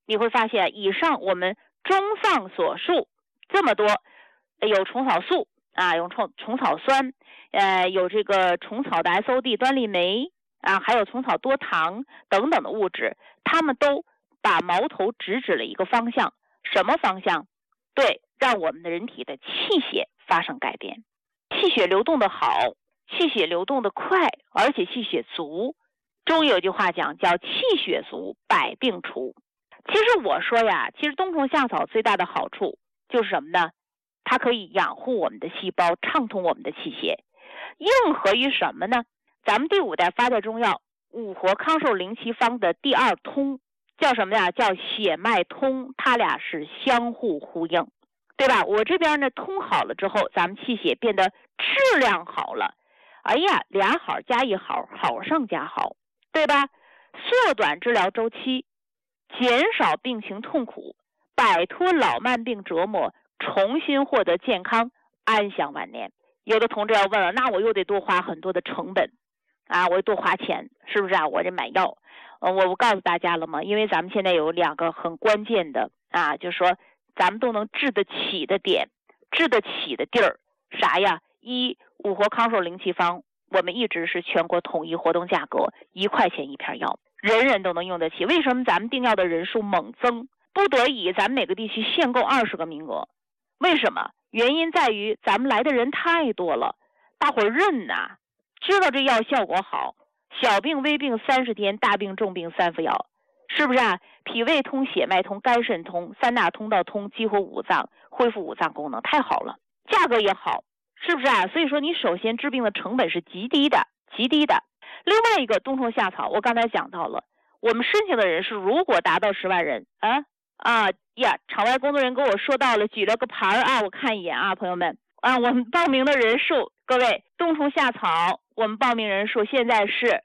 你会发现以上我们综上所述这么多，有虫草素啊，有虫草酸，有这个虫草的 SOD 端粒酶啊，还有虫草多糖等等的物质，它们都把矛头直指了一个方向，什么方向？对，让我们的人体的气血发生改变，气血流动的好，气血流动的快，而且气血足。中医有句话讲叫气血足，百病除。其实我说呀，其实冬虫夏草最大的好处就是什么呢？它可以养护我们的细胞，畅通我们的气血。应和于什么呢？咱们第5代发酵中药五活康寿灵奇方的第2通叫什么呀？叫血脉通，它俩是相互呼应，对吧？我这边呢通好了之后，咱们气血变得质量好了，哎呀，俩好加一好，好上加好，对吧？缩短治疗周期，减少病情痛苦，摆脱老慢病折磨，重新获得健康，安享晚年。有的同志要问了，那我又得多花很多的成本啊，我多花钱，是不是啊？我这买药，我告诉大家了吗？因为咱们现在有2个很关键的啊，就是说咱们都能治得起的点，治得起的地儿，啥呀？一，五活康寿灵奇方，我们一直是全国统一活动价格，1块钱1片药，人人都能用得起。为什么咱们订药的人数猛增？不得已，咱们每个地区限购20个名额。为什么？原因在于咱们来的人太多了，大伙儿认呐，知道这药效果好，小病微病30天，大病重病3副药，是不是啊？脾胃通、血脉通、肝肾通，3大通道通，激活5脏，恢复5脏功能，太好了，价格也好，是不是啊？所以说你首先治病的成本是极低的，极低的。另外一个冬虫夏草，我刚才讲到了，我们申请的人数如果达到10万人场外工作人员给我说到了，举了个牌啊，我看一眼啊，朋友们啊，我们报名的人数，各位，冬虫夏草我们报名人数现在是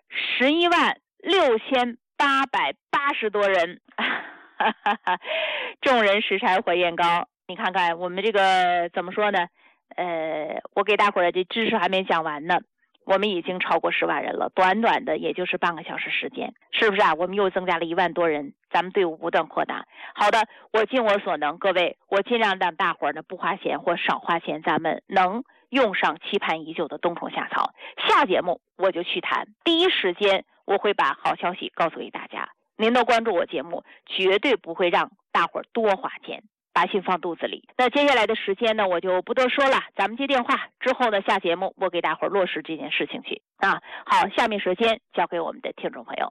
116880多人，众人拾柴火焰高。你看看我们这个怎么说呢？我给大伙儿的知识还没讲完呢，我们已经超过10万人了，短短的也就是半个小时时间，是不是啊？我们又增加了1万多人，咱们队伍不断扩大。好的，我尽我所能，各位，我尽量让大伙儿呢不花钱或少花钱，咱们能用上期盼已久的冬虫夏草。下节目我就去谈，第一时间我会把好消息告诉给大家。您都关注我节目，绝对不会让大伙儿多花钱，把心放肚子里。那接下来的时间呢，我就不多说了，咱们接电话之后呢，下节目我给大伙儿落实这件事情去啊。好，下面时间交给我们的听众朋友。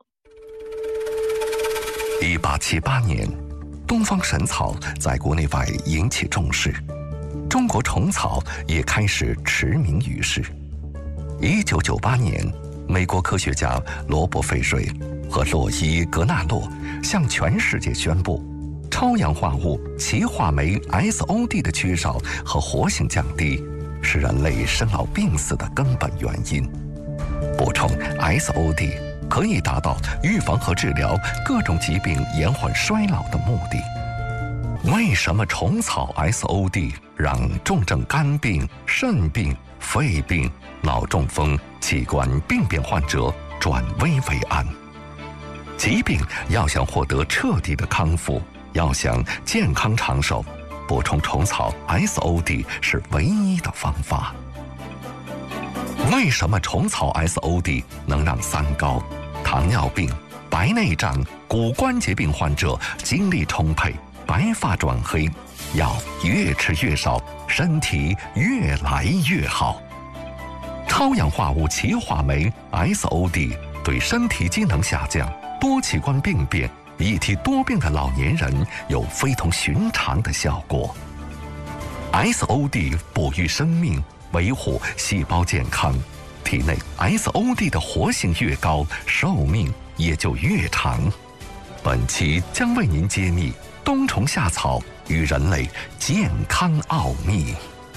1878年，东方神草在国内外引起重视，中国虫草也开始驰名于世。1998年，美国科学家罗伯·费瑞和洛伊·格纳洛向全世界宣布，超氧化物歧化酶 SOD 的缺少和活性降低是人类生老病死的根本原因。补充 SOD 可以达到预防和治疗各种疾病延缓衰老的目的。为什么虫草 SOD 让重症肝病、肾病、肺病、脑中风、器官病变患者转危为安？疾病要想获得彻底的康复，要想健康长寿，补充虫草 SOD 是唯一的方法。为什么虫草 SOD 能让三高、糖尿病、白内障、骨关节病患者精力充沛、白发转黑，药越吃越少，身体越来越好？超氧化物歧化酶 SOD 对身体机能下降、多器官病变、一体多病的老年人有非同寻常的效果。SOD 哺育生命，维护细胞健康，体内 SOD 的活性越高，寿命也就越长。本期将为您揭秘冬虫夏草与人类健康奥秘。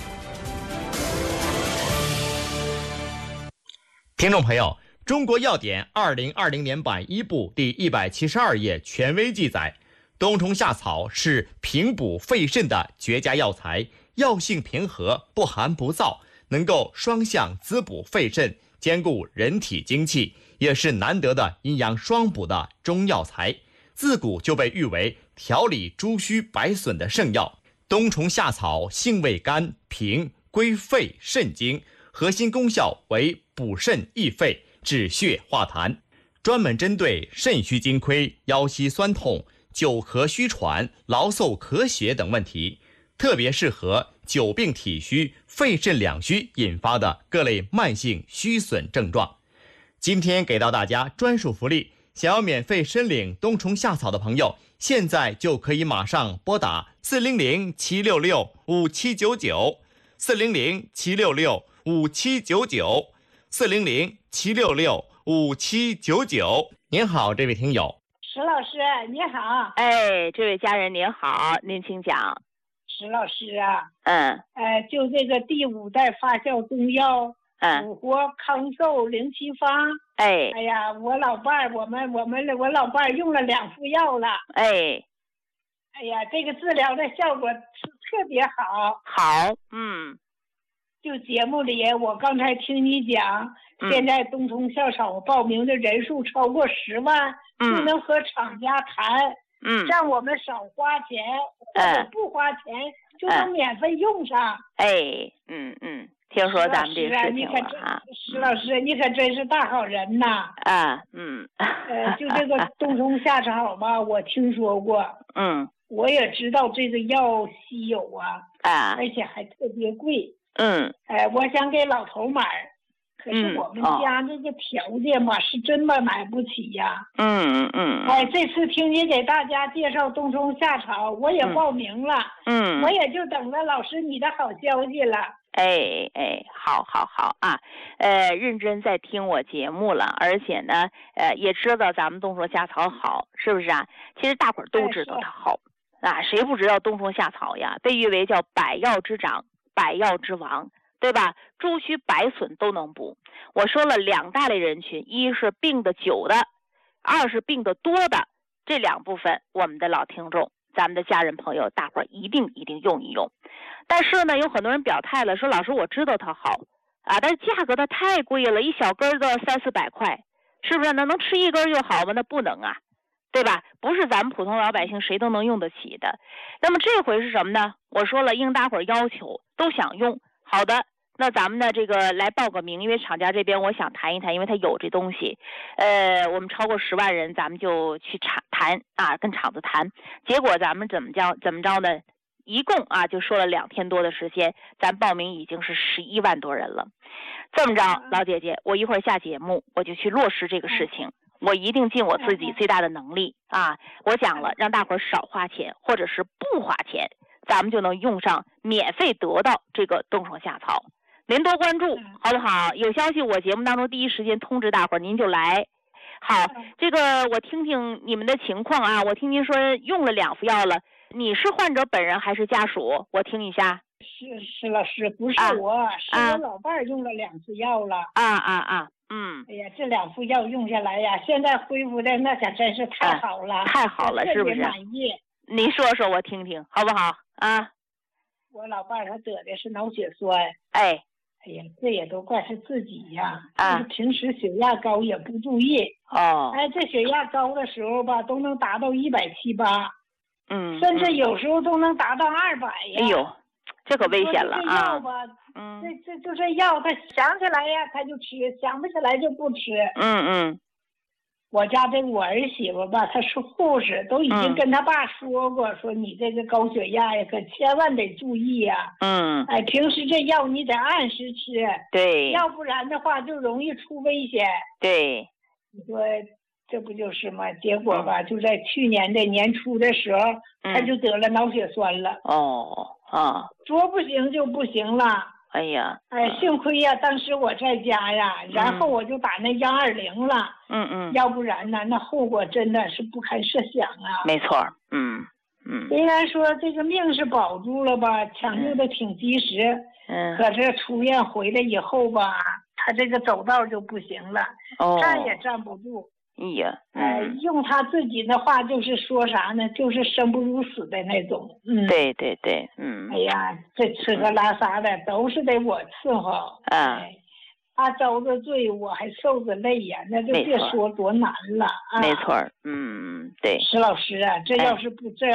听众朋友，中国药典2020年版1部第172页权威记载，冬虫夏草是平补肺肾的绝佳药材，药性平和，不寒不燥，能够双向滋补肺肾，兼顾人体精气，也是难得的阴阳双补的中药材。 自古就被誉为调理诸虚百损的圣药。冬虫夏草性味甘平，归肺肾经，核心功效为补肾益肺、止血化痰，专门针对肾虚精亏、腰膝酸痛、久咳虚喘、劳嗽咳血等问题，特别适合久病体虚、肺肾两虚引发的各类慢性虚损症状。今天给到大家专属福利，想要免费申领冬虫夏草的朋友，现在就可以马上拨打400-766-5799 400-766-5799 400-766-5799。您好，这位听友。 石老师你好。 这位家人您好，您请讲。 石老师啊，就这个第5代发酵中药补活康寿灵奇方。哎呀，我老伴儿，我老伴儿用了2副药了。哎呀，这个治疗的效果是特别好。 好， 就节目里我刚才听你讲，现在冬虫夏草报名的人数超过10万，就能和厂家谈，让我们少花钱，或者不花钱就能免费用上。 听说咱们这事情了啊。 石老师，你可真是大好人呐！就这个冬虫夏草吧，我听说过。我也知道这个药稀有啊，而且还特别贵。我想给老头买，可是我们家这个条件吧，是真的买不起呀。这次听你给大家介绍冬虫夏草，我也报名了。我也就等着老师你的好消息了。 好啊，认真在听我节目了，而且呢，也知道咱们冬虫夏草好，是不是啊？其实大伙儿都知道它好啊，谁不知道冬虫夏草呀？被誉为叫百药之长、百药之王，对吧？诸虚百损都能补。我说了2大类人群，一是病得久的，二是病得多的，这2部分我们的老听众，咱们的家人朋友，大伙儿一定用一用。但是呢，有很多人表态了，说老师我知道它好啊，但是价格它太贵了，一小根都要300-400块，是不是？那能吃1根就好吗？那不能啊，对吧？不是咱们普通老百姓谁都能用得起的。那么这回是什么呢？我说了，应大伙儿要求，都想用。好的，那咱们呢这个来报个名，因为厂家这边我想谈一谈，因为他有这东西。我们超过10万人，咱们就去谈啊，跟厂子谈。结果咱们怎么着呢？一共就说了2天多的时间，咱报名已经是11万多人了。这么着，老姐姐，我一会儿下节目我就去落实这个事情，我一定尽我自己最大的能力啊！我讲了，让大伙儿少花钱，或者是不花钱，咱们就能用上，免费得到这个冬虫夏草。您多关注好不好？有消息我节目当中第一时间通知大伙儿，您就来。好，这个我听听你们的情况啊，我听您说用了2副药了。你是患者本人还是家属？我听一下。 是老师，不是我，是我老伴儿用了2次药了。哎呀，这2副药用下来呀，现在恢复的那可真是太好了， 太好了，是不是？ 特别满意。 您说说我听听，好不好啊？ 我老伴儿他得的是脑血栓。哎呀，这也都怪是自己呀，平时血压高也不注意。这血压高的时候吧，都能达到170、180。甚至有时候都能达到200呀！ 哎呦，这可危险了啊！ 这药吧，这药，他想起来呀，他就吃；想不起来就不吃。我家我儿媳妇吧，她是护士，都已经跟他爸说过，说你这个高血压呀，可千万得注意呀。平时这药你得按时吃， 对， 要不然的话就容易出危险。 对， 你说。这不就是吗？结果吧，就在去年的年初的时候，他就得了脑血栓了。说不行就不行了。 哎呀， 幸亏呀，当时我在家呀，然后我就打那120了。要不然呢，那后果真的是不堪设想啊。 没错。 虽然说这个命是保住了吧，抢救的挺及时。可是出院回来以后吧，他这个走道就不行了，站也站不住。用他自己的话就是说啥呢？就是生不如死的那种。 对。 哎呀，这吃喝拉撒的都是得我伺候。 他遭着罪，我还受着累呀，那就别说多难了啊。 没错，对。 石老师啊，这要是不这要